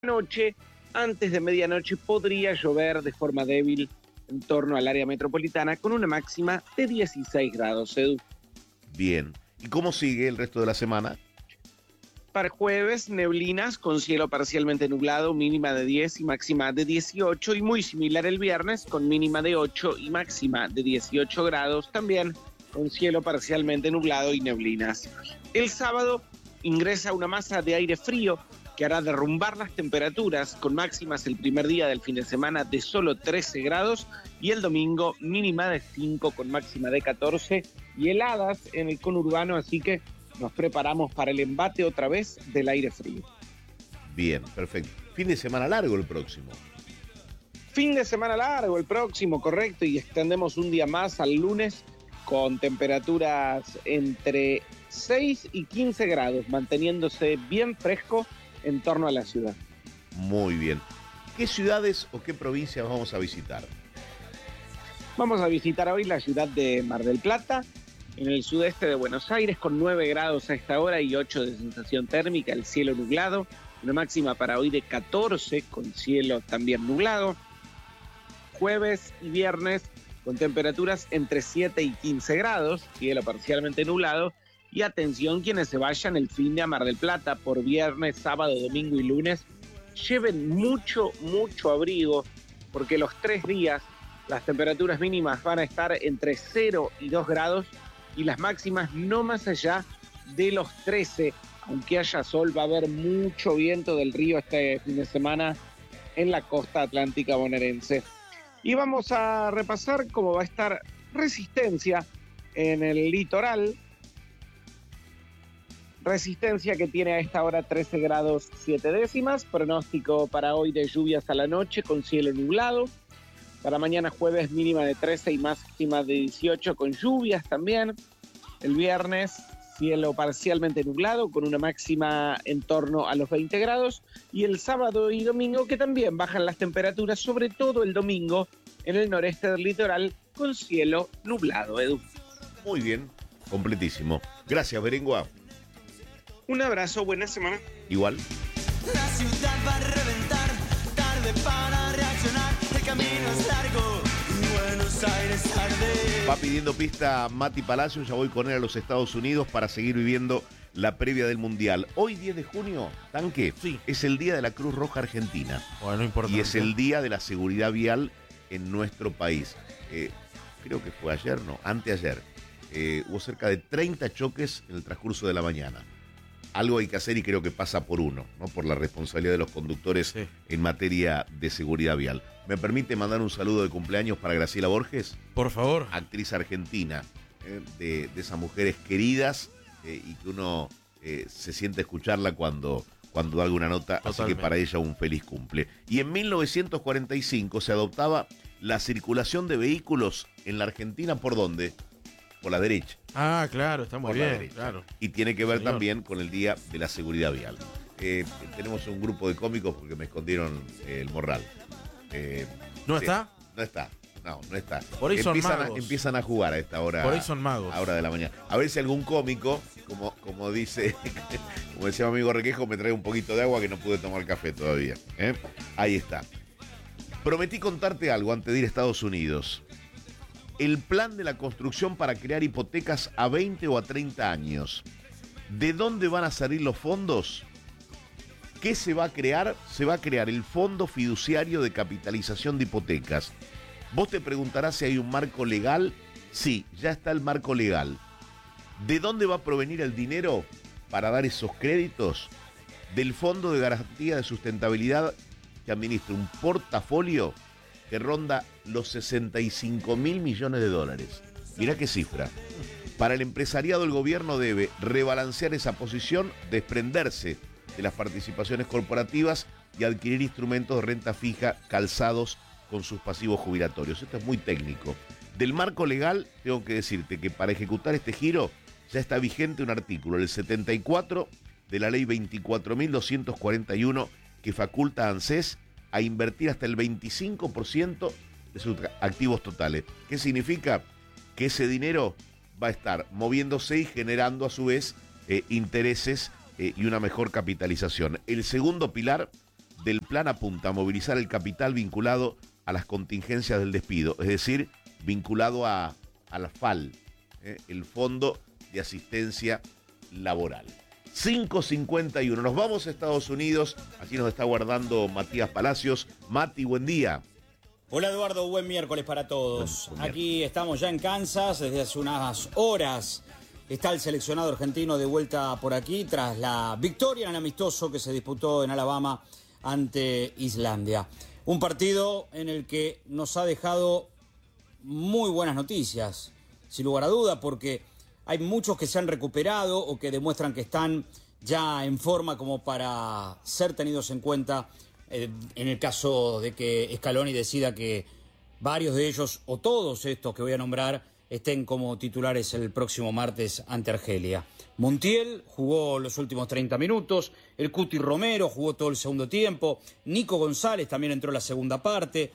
noche, antes de medianoche, podría llover de forma débil en torno al área metropolitana con una máxima de 16 grados, Edu. Bien. ¿Y cómo sigue el resto de la semana? Para jueves, neblinas con cielo parcialmente nublado, mínima de 10 y máxima de 18, y muy similar el viernes, con mínima de 8 y máxima de 18 grados, también con cielo parcialmente nublado y neblinas. El sábado ingresa una masa de aire frío que hará derrumbar las temperaturas, con máximas el primer día del fin de semana de solo 13 grados y el domingo mínima de 5 con máxima de 14 y heladas en el conurbano, así que nos preparamos para el embate otra vez del aire frío. Bien, perfecto. Fin de semana largo el próximo. Fin de semana largo el próximo, correcto, y extendemos un día más al lunes con temperaturas entre 6 y 15 grados, manteniéndose bien fresco en torno a la ciudad. Muy bien. ¿Qué ciudades o qué provincias vamos a visitar? Vamos a visitar hoy la ciudad de Mar del Plata, en el sudeste de Buenos Aires, con 9 grados a esta hora y 8 de sensación térmica, el cielo nublado, una máxima para hoy de 14 con cielo también nublado. Jueves y viernes con temperaturas entre 7 y 15 grados, cielo parcialmente nublado. Y atención quienes se vayan el fin de a Mar del Plata por viernes, sábado, domingo y lunes, lleven mucho abrigo, porque los 3 días las temperaturas mínimas van a estar entre 0 y 2 grados y las máximas no más allá de los 13. Aunque haya sol, va a haber mucho viento del río este fin de semana en la costa atlántica bonaerense. Y vamos a repasar cómo va a estar Resistencia en el litoral. Resistencia que tiene a esta hora 13 grados 7 décimas, pronóstico para hoy de lluvias a la noche con cielo nublado, para mañana jueves mínima de 13 y máxima de 18 con lluvias también, el viernes cielo parcialmente nublado con una máxima en torno a los 20 grados y el sábado y domingo que también bajan las temperaturas, sobre todo el domingo en el noreste del litoral con cielo nublado, Edu. Muy bien, completísimo. Gracias, Berengua. Un abrazo, buena semana. Igual. La ciudad va a reventar, tarde para reaccionar, el camino es largo, Buenos Aires tarde. Va pidiendo pista Mati Palacio, ya voy con él a los Estados Unidos para seguir viviendo la previa del Mundial. Hoy 10 de junio, Tanque, sí, es el día de la Cruz Roja Argentina. Bueno, no importa. Y es el día de la seguridad vial en nuestro país. Creo que fue ayer, no, anteayer. Hubo cerca de 30 choques en el transcurso de la mañana. Algo hay que hacer y creo que pasa por uno, ¿no? Por la responsabilidad de los conductores sí, en materia de seguridad vial. ¿Me permite mandar un saludo de cumpleaños para Graciela Borges? Por favor. Actriz argentina, de esas mujeres queridas y que uno se siente escucharla cuando da alguna nota. Totalmente. Así que para ella un feliz cumple. Y en 1945 se adoptaba la circulación de vehículos en la Argentina, ¿por dónde? Por la derecha. Ah, claro, está muy bien, claro. Y tiene que ver también con el Día de la Seguridad Vial. Tenemos un grupo de cómicos porque me escondieron el morral. ¿No está? No está. No está. Por ahí son magos. Empiezan a jugar a esta hora. Por ahí son magos. A hora de la mañana. A ver si algún cómico, como dice, como decía mi amigo Requejo, me trae un poquito de agua que no pude tomar café todavía. Ahí está. Prometí contarte algo antes de ir a Estados Unidos. El plan de la construcción para crear hipotecas a 20 o a 30 años. ¿De dónde van a salir los fondos? ¿Qué se va a crear? Se va a crear el Fondo Fiduciario de Capitalización de Hipotecas. Vos te preguntarás si hay un marco legal. Sí, ya está el marco legal. ¿De dónde va a provenir el dinero para dar esos créditos? Del Fondo de Garantía de Sustentabilidad, que administra un portafolio que ronda los 65.000 millones de dólares. Mirá qué cifra. Para el empresariado, el gobierno debe rebalancear esa posición, desprenderse de las participaciones corporativas y adquirir instrumentos de renta fija calzados con sus pasivos jubilatorios. Esto es muy técnico. Del marco legal, tengo que decirte que para ejecutar este giro ya está vigente un artículo, el 74 de la ley 24.241, que faculta a ANSES a invertir hasta el 25% de sus activos totales. ¿Qué significa? Que ese dinero va a estar moviéndose y generando a su vez intereses y una mejor capitalización. El segundo pilar del plan apunta a movilizar el capital vinculado a las contingencias del despido, es decir, vinculado a la FAL, el Fondo de Asistencia Laboral. 5:51, nos vamos a Estados Unidos, aquí nos está guardando Matías Palacios. Mati, buen día. Hola Eduardo, buen miércoles para todos. Aquí estamos ya en Kansas, desde hace unas horas está el seleccionado argentino de vuelta por aquí tras la victoria en el amistoso que se disputó en Alabama ante Islandia. Un partido en el que nos ha dejado muy buenas noticias, sin lugar a duda, porque hay muchos que se han recuperado o que demuestran que están ya en forma como para ser tenidos en cuenta en el caso de que Scaloni decida que varios de ellos o todos estos que voy a nombrar estén como titulares el próximo martes ante Argelia. Montiel jugó los últimos 30 minutos, el Cuti Romero jugó todo el segundo tiempo, Nico González también entró en la segunda parte,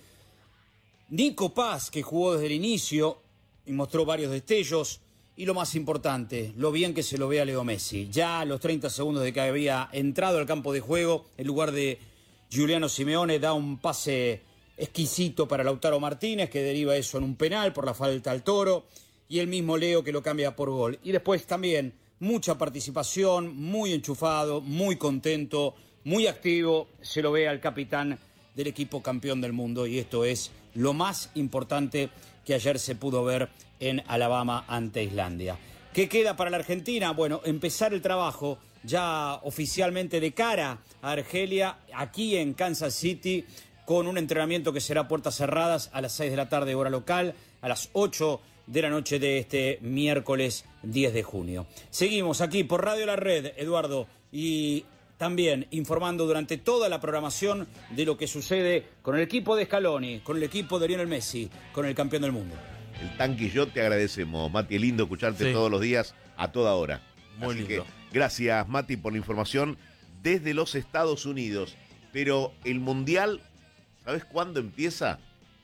Nico Paz, que jugó desde el inicio y mostró varios destellos, y lo más importante, lo bien que se lo ve a Leo Messi. Ya a los 30 segundos de que había entrado al campo de juego, en lugar de Giuliano Simeone, da un pase exquisito para Lautaro Martínez, que deriva eso en un penal por la falta al Toro, y el mismo Leo que lo cambia por gol. Y después también mucha participación, muy enchufado, muy contento, muy activo, se lo ve al capitán del equipo campeón del mundo, y esto es lo más importante que ayer se pudo ver en Alabama ante Islandia. ¿Qué queda para la Argentina? Bueno, empezar el trabajo ya oficialmente de cara a Argelia, aquí en Kansas City, con un entrenamiento que será a puertas cerradas a las 6 de la tarde hora local, a las 8 de la noche de este miércoles 10 de junio. Seguimos aquí por Radio La Red, Eduardo, y también informando durante toda la programación de lo que sucede con el equipo de Scaloni, con el equipo de Lionel Messi, con el campeón del mundo. El Tanque y yo te agradecemos, Mati, es lindo escucharte todos los días, a toda hora. Muy Así lindo. que gracias, Mati, por la información desde los Estados Unidos. Pero el Mundial, ¿sabes cuándo empieza?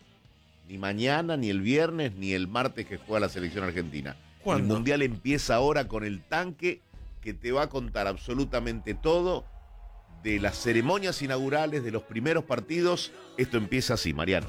Ni mañana, ni el viernes, ni el martes que juega la selección argentina. ¿Cuándo? El Mundial empieza ahora con el Tanque, que te va a contar absolutamente todo de las ceremonias inaugurales, de los primeros partidos. Esto empieza así, Mariano.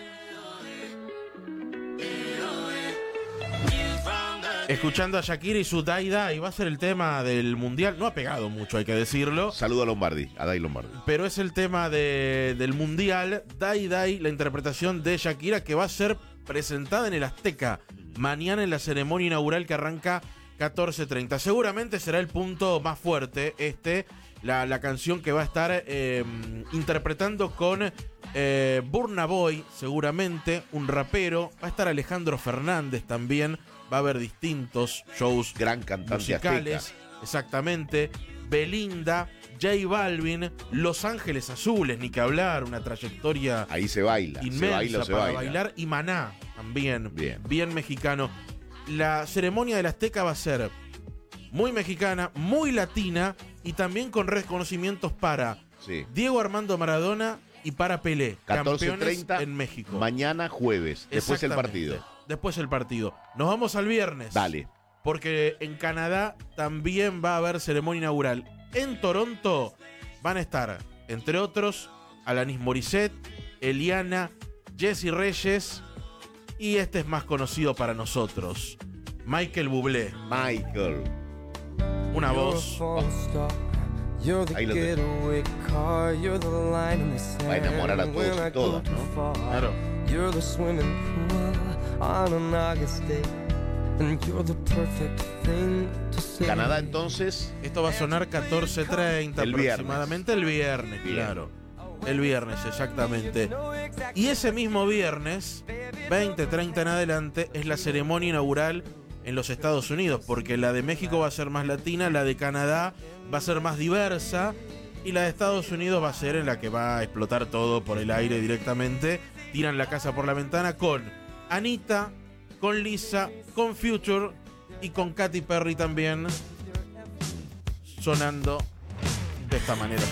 Escuchando a Shakira y su Dai Dai, va a ser el tema del Mundial. No ha pegado mucho, hay que decirlo. Saludo a Lombardi, a Dai Lombardi. Pero es el tema del Mundial. Dai Dai, la interpretación de Shakira, que va a ser presentada en el Azteca mañana en la ceremonia inaugural que arranca 14:30. Seguramente será el punto más fuerte la canción que va a estar interpretando con Burna Boy, seguramente, un rapero. Va a estar Alejandro Fernández también. Va a haber distintos shows Gran cantante musicales. azteca. Exactamente. Belinda, J Balvin, Los Ángeles Azules, ni que hablar, una trayectoria Ahí se baila, inmensa se baila o se para baila. bailar. Y Maná también, Bien. mexicano. La ceremonia del Azteca va a ser muy mexicana, muy latina, y también con reconocimientos para Diego Armando Maradona y para Pelé, campeones 14:30 en México. Mañana jueves, después el partido. Después el partido. Nos vamos al viernes. Dale. Porque en Canadá también va a haber ceremonia inaugural. En Toronto van a estar, entre otros, Alanis Morissette, Eliana, Jessy Reyes, y este es más conocido para nosotros, Michael Bublé. Michael. Una voz. Ahí lo tengo. Va a enamorar a todos y todas, ¿no? Claro. Canadá, entonces. Esto va a sonar 14:30 El viernes. aproximadamente el viernes, Bien. claro. El viernes, exactamente. Y ese mismo viernes, 20:30 en adelante, es la ceremonia inaugural en los Estados Unidos, porque la de México va a ser más latina, la de Canadá va a ser más diversa, y la de Estados Unidos va a ser en la que va a explotar todo por el aire directamente. Tiran la casa por la ventana con Anita, con Lisa, con Future y con Katy Perry también sonando de esta manera.